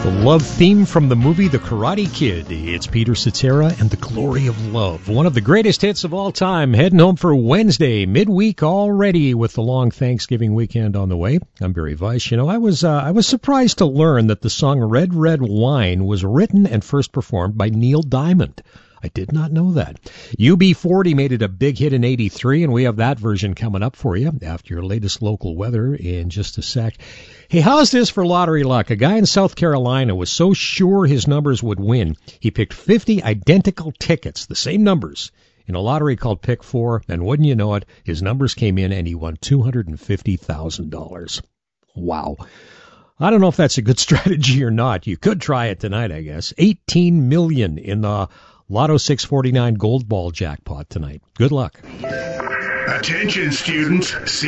The love theme from the movie The Karate Kid. It's Peter Cetera and The Glory of Love. One of the greatest hits of all time. Heading home for Wednesday, midweek already with the long Thanksgiving weekend on the way. I'm Barry Weiss. You know, I was surprised to learn that the song Red Red Wine was written and first performed by Neil Diamond. I did not know that. UB40 made it a big hit in 83, and we have that version coming up for you after your latest local weather in just a sec. Hey, how's this for lottery luck? A guy in South Carolina was so sure his numbers would win, he picked 50 identical tickets, the same numbers, in a lottery called Pick 4, and wouldn't you know it, his numbers came in and he won $250,000. Wow. I don't know if that's a good strategy or not. You could try it tonight, I guess. $18 million in the Lotto 649 Gold Ball jackpot tonight. Good luck. Attention students,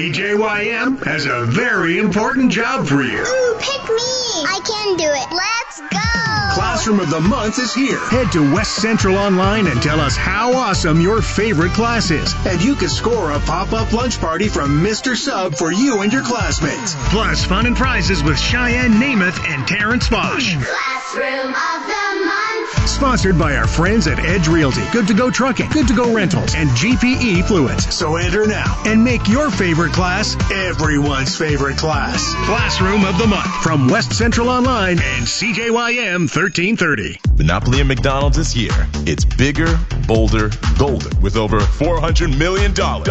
CJYM has a very important job for you. Ooh, pick me! I can do it. Let's go! Classroom of the Month is here. Head to West Central Online and tell us how awesome your favorite class is. And you can score a pop-up lunch party from Mr. Sub for you and your classmates. Plus fun and prizes with Cheyenne Namath and Terrence Bosch. Classroom of the Month. Sponsored by our friends at Edge Realty, Good to Go Trucking, Good to Go Rentals, and GPE Fluids. So enter now and make your favorite class everyone's favorite class. Classroom of the Month from West Central Online and CJYM 1330. Monopoly at McDonald's is here. It's bigger, bolder, golden with over $400 million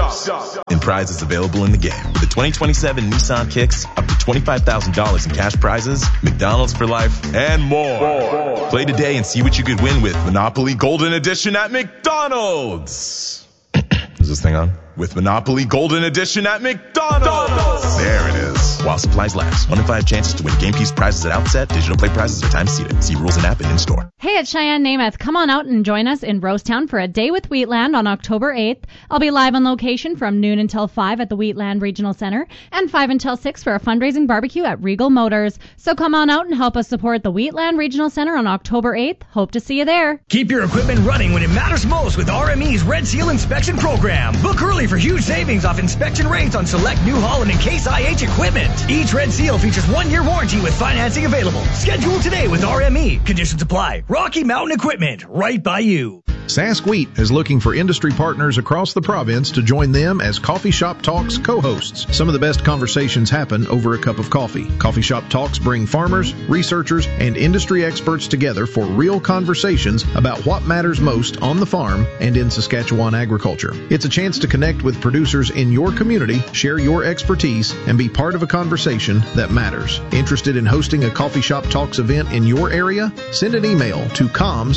in prizes available in the game. With the 2027 Nissan Kicks, up to $25,000 in cash prizes, McDonald's for life, and more. Play today and see what you could win with Monopoly Golden Edition at McDonald's. Is this thing on? With Monopoly Golden Edition at McDonald's. There it is. While supplies last. 1 in 5 chances to win game piece prizes at outset. Digital play prizes are time seated. See rules and app and in-store. Hey, it's Cheyenne Namath. Come on out and join us in Rosetown for a day with Wheatland on October 8th. I'll be live on location from noon until 5 at the Wheatland Regional Center and 5 until 6 for a fundraising barbecue at Regal Motors. So come on out and help us support the Wheatland Regional Center on October 8th. Hope to see you there. Keep your equipment running when it matters most with RME's Red Seal Inspection Program. Book early for huge savings off inspection rates on select New Holland and Case IH equipment. Each Red Seal features 1-year warranty with financing available. Schedule today with RME. Conditions apply. Rocky Mountain Equipment, right by you. Sask Wheat is looking for industry partners across the province to join them as Coffee Shop Talks co-hosts. Some of the best conversations happen over a cup of coffee. Coffee Shop Talks bring farmers, researchers, and industry experts together for real conversations about what matters most on the farm and in Saskatchewan agriculture. It's a chance to connect with producers in your community, share your expertise, and be part of a conversation that matters. Interested in hosting a Coffee Shop Talks event in your area? Send an email to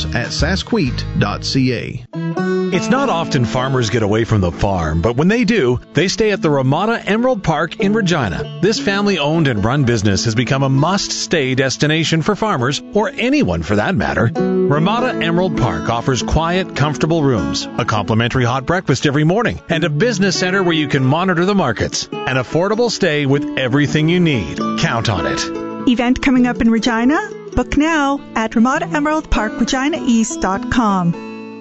comms@saskwheat.ca. It's not often farmers get away from the farm, but when they do, they stay at the Ramada Emerald Park in Regina. This family-owned and run business has become a must-stay destination for farmers, or anyone for that matter. Ramada Emerald Park offers quiet, comfortable rooms, a complimentary hot breakfast every morning, and a business center where you can monitor the markets. An affordable stay with everything you need. Count on it. Event coming up in Regina? Book now at RamadaEmeraldParkReginaEast.com.